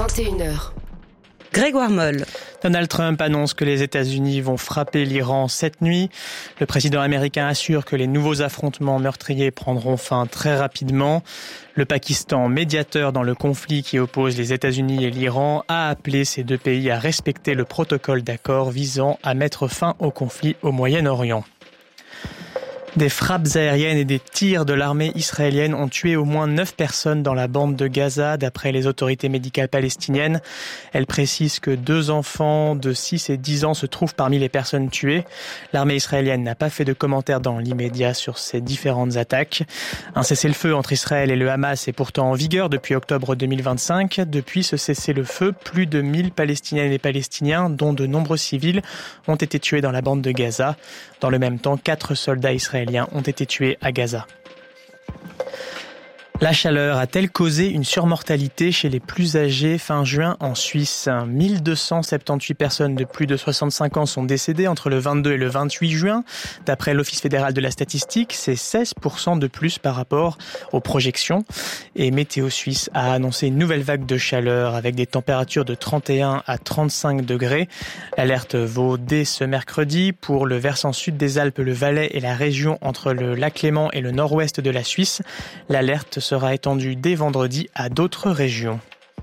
21h. Grégoire Moll. Donald Trump annonce que les États-Unis vont frapper l'Iran cette nuit. Le président américain assure que les nouveaux affrontements meurtriers prendront fin très rapidement. Le Pakistan, médiateur dans le conflit qui oppose les États-Unis et l'Iran, a appelé ces deux pays à respecter le protocole d'accord visant à mettre fin au conflit au Moyen-Orient. Des frappes aériennes et des tirs de l'armée israélienne ont tué au moins 9 personnes dans la bande de Gaza, d'après les autorités médicales palestiniennes. Elles précisent que 2 enfants de 6 et 10 ans se trouvent parmi les personnes tuées. L'armée israélienne n'a pas fait de commentaires dans l'immédiat sur ces différentes attaques. Un cessez-le-feu entre Israël et le Hamas est pourtant en vigueur depuis octobre 2025. Depuis ce cessez-le-feu, plus de 1000 Palestiniennes et Palestiniens, dont de nombreux civils, ont été tués dans la bande de Gaza. Dans le même temps, 4 soldats israéliens ont été tués à Gaza. La chaleur a-t-elle causé une surmortalité chez les plus âgés fin juin en Suisse ? 1278 personnes de plus de 65 ans sont décédées entre le 22 et le 28 juin. D'après l'Office fédéral de la statistique, c'est 16% de plus par rapport aux projections. Et Météo Suisse a annoncé une nouvelle vague de chaleur avec des températures de 31 à 35 degrés. L'alerte vaut dès ce mercredi pour le versant sud des Alpes, le Valais et la région entre le lac Léman et le nord-ouest de la Suisse. L'alerte sera étendue dès vendredi à d'autres régions.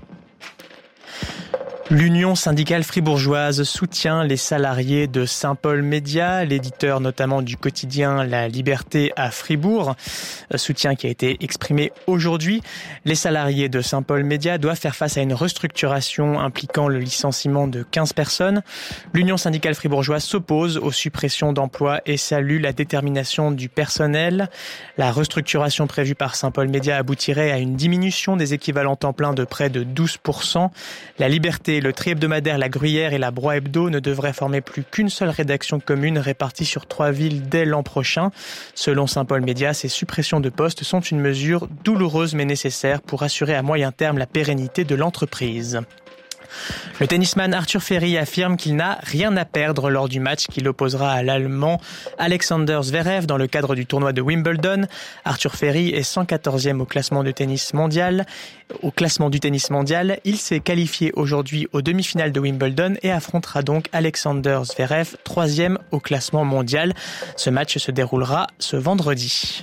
L'Union syndicale fribourgeoise soutient les salariés de Saint-Paul Média, l'éditeur notamment du quotidien La Liberté à Fribourg. Soutien qui a été exprimé aujourd'hui. Les salariés de Saint-Paul Média doivent faire face à une restructuration impliquant le licenciement de 15 personnes. L'Union syndicale fribourgeoise s'oppose aux suppressions d'emplois et salue la détermination du personnel. La restructuration prévue par Saint-Paul Média aboutirait à une diminution des équivalents temps plein de près de 12%. La Liberté, le tri-hebdomadaire La Gruyère et la Broye Hebdo ne devraient former plus qu'une seule rédaction commune répartie sur 3 villes dès l'an prochain. Selon Saint-Paul Média, ces suppressions de postes sont une mesure douloureuse mais nécessaire pour assurer à moyen terme la pérennité de l'entreprise. Le tennisman Arthur Ferry affirme qu'il n'a rien à perdre lors du match qui l'opposera à l'Allemand Alexander Zverev dans le cadre du tournoi de Wimbledon. Arthur Ferry est 114e au classement du tennis mondial. Il s'est qualifié aujourd'hui aux demi-finales de Wimbledon et affrontera donc Alexander Zverev, 3e au classement mondial. Ce match se déroulera ce vendredi.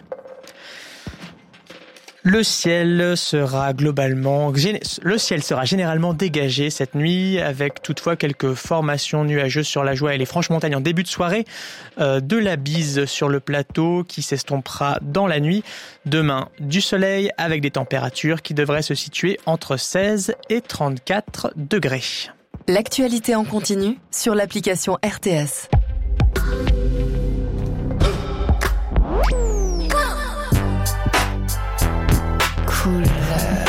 Le ciel sera généralement dégagé cette nuit, avec toutefois quelques formations nuageuses sur la Joie et les Franches Montagnes en début de soirée. De la bise sur le plateau qui s'estompera dans la nuit. Demain, du soleil avec des températures qui devraient se situer entre 16 et 34 degrés. L'actualité en continu sur l'application RTS. Cool.